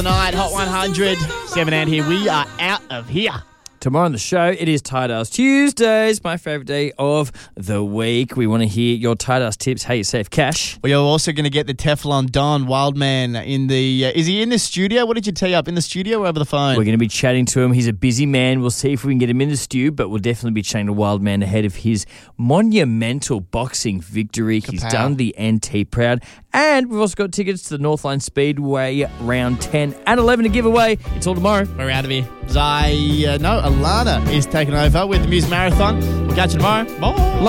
Tonight, Hot 100. 7 and here. We are out of here. Tomorrow on the show, it is Tight Ass Tuesdays, my favourite day of the week. We want to hear your tight ass tips, how you save cash. We are also going to get the Teflon Don Wildman in the... is he in the studio? What did you tee up? In the studio or over the phone? We're going to be chatting to him. He's a busy man. We'll see if we can get him in the stew, but we'll definitely be chatting to Wildman ahead of his monumental boxing victory. He's done the NT proud. And we've also got tickets to the Northline Speedway round 10 and 11 to give away. It's all tomorrow. We're out of here. Alana is taking over with the Muse Marathon. We'll catch you tomorrow. Bye.